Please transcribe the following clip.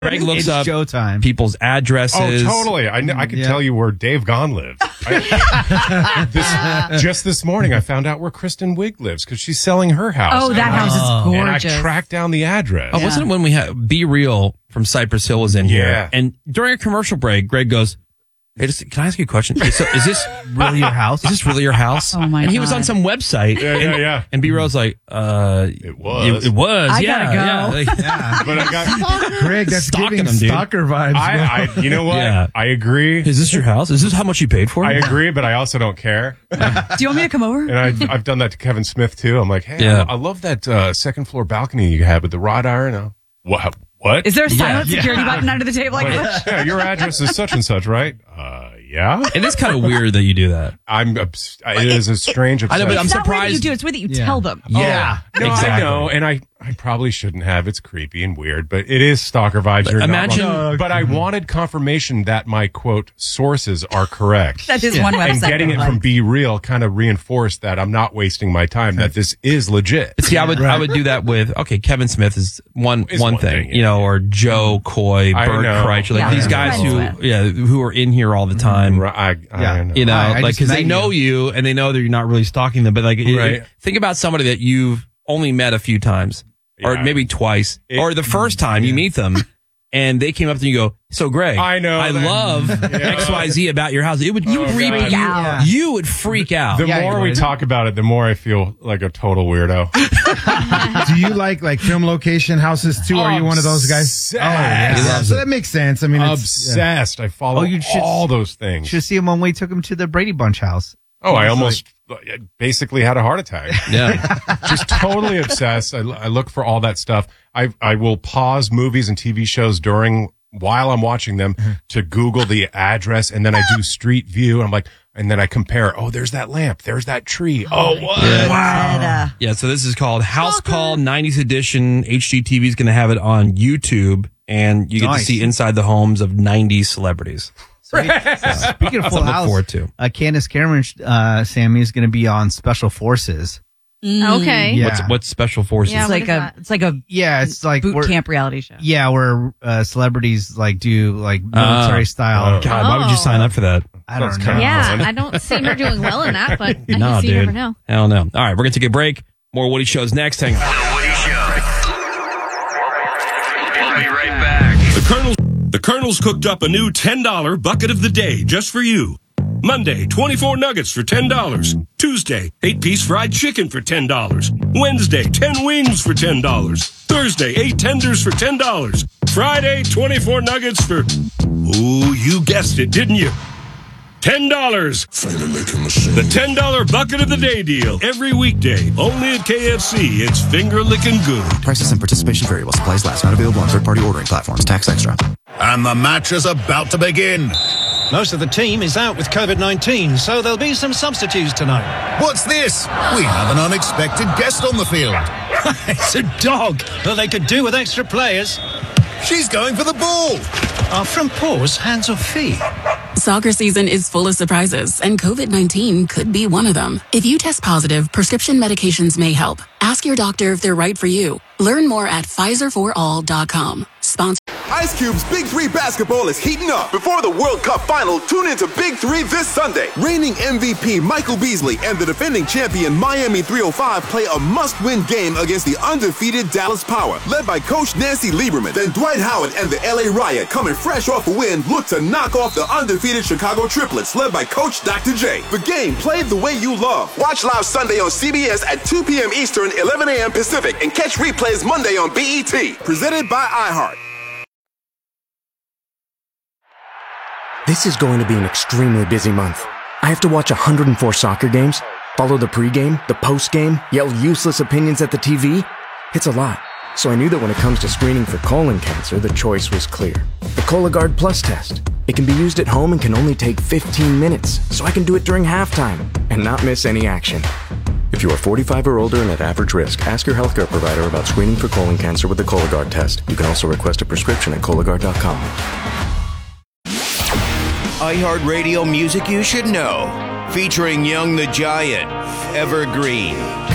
Greg looks up showtime. people's addresses. Oh, totally. I could tell you where Dave Gahn lives. Just this morning, I found out where Kristen Wiig lives because she's selling her house. Oh, that house is gorgeous. And I tracked down the address. Oh, wasn't it when we had Be Real from Cypress Hill was in here? And during a commercial break, Greg goes, "Hey, can I ask you a question? Is this really your house? Is this really your house?" Oh my And he God. was on some website. Yeah. And B Real's like, It was. It was. I yeah, gotta go. yeah. But I got. Greg, that's Stalking giving him, dude. stalker vibes. You know what? Yeah. I agree. Is this your house? Is this how much you paid for it? I agree, but I also don't care. Do you want me to come over? And I've done that to Kevin Smith too. I'm like, hey, Yeah. I love that second floor balcony you had with the wrought iron. What? Is there a silent security button under the table? Like, Yeah, your address is such and such, right? Yeah. It is kind of weird that you do that. It is a strange obsession. I know, but I'm it's not weird that surprised. you do. It's weird that you tell them. Yeah, No, exactly. I know, and I probably shouldn't have. It's creepy and weird, but it is stalker vibes. You're imagine- not wrong. But I wanted confirmation that my quote sources are correct. That is one website. And getting it like. from Be Real kind of reinforced that I'm not wasting my time. That this is legit. See, I would do that with Kevin Smith is one thing, yeah. or Joe Coy, I Bert know. Kreischer, like Yeah, these I'm guys friends who are in here all the time. I know. You know, I like just because met they know you and they know that you're not really stalking them. But like, Right. think about somebody that you've only met a few times, or Yeah. maybe twice, or the first time you meet them, and they came up to you and go, "So, Greg, I know I that- love XYZ about your house." You would freak out. You would freak out. The Yeah, more you we would. talk about it, the more I feel like a total weirdo. Do you like film location houses too? Are you one of those guys? Obsessed. Oh, yeah. He loves So it. that makes sense. I mean, Obsessed. I follow you should- all those things. Should see him when we took him to the Brady Bunch house. I almost basically had a heart attack. Yeah. Just totally obsessed. I look for all that stuff. I will pause movies and TV shows while I'm watching them to Google the address, and then I do Street View. I'm like, and then I compare. Oh, there's that lamp. There's that tree. Oh, what? Yeah. Yeah, so this is called House Call 90s Edition. HGTV is going to have it on YouTube, and you get to Nice. see inside the homes of 90s celebrities. Speaking of Full Something to look House, forward to. Candace Cameron, Sammy is going to be on Special Forces. Okay. Yeah. What's Special Forces? Yeah. It's what like is a that? it's like a Yeah, it's like boot camp reality show. Yeah, where celebrities do military style. God, why would you sign up for that? I don't Sounds know. kinda Yeah, fun. I don't see her doing well in that, but I No, guess you dude. never know. Hell no. All right, we're going to take a break. More Woody Shows next. Hang on. The Woody Show. We'll be right back. The Colonel's cooked up a new $10 bucket of the day just for you. Monday, 24 nuggets for $10. Tuesday, 8-piece fried chicken for $10. Wednesday, 10 wings for $10. Thursday, 8 tenders for $10. Friday, 24 nuggets for... Ooh, you guessed it, didn't you? $10. The $10 bucket of the day deal. Every weekday. Only at KFC. It's finger licking good. Prices and participation vary while supplies last. Not available on third-party ordering platforms. Tax extra. And the match is about to begin. Most of the team is out with COVID-19, so there'll be some substitutes tonight. What's this? We have an unexpected guest on the field. It's a dog. Well, they could do with extra players. She's going for the ball. Are from paws, hands or feet? Soccer season is full of surprises, and COVID-19 could be one of them. If you test positive, prescription medications may help. Ask your doctor if they're right for you. Learn more at PfizerForAll.com. Sponsor. Ice Cube's Big 3 basketball is heating up. Before the World Cup final, tune into Big 3 this Sunday. Reigning MVP Michael Beasley and the defending champion Miami 305 play a must-win game against the undefeated Dallas Power, led by Coach Nancy Lieberman. Then Dwight Howard and the LA Riot, coming fresh off a win, look to knock off the undefeated Chicago Triplets, led by Coach Dr. J. The game played the way you love. Watch live Sunday on CBS at 2 p.m. Eastern, 11 a.m. Pacific, and catch replays Monday on BET. Presented by iHeart. This is going to be an extremely busy month. I have to watch 104 soccer games, follow the pregame, the postgame, yell useless opinions at the TV. It's a lot. So I knew that when it comes to screening for colon cancer, the choice was clear. The Cologuard Plus test. It can be used at home and can only take 15 minutes, so I can do it during halftime and not miss any action. If you are 45 or older and at average risk, ask your healthcare provider about screening for colon cancer with the Cologuard test. You can also request a prescription at Cologuard.com. iHeartRadio music you should know. Featuring Young the Giant, Evergreen.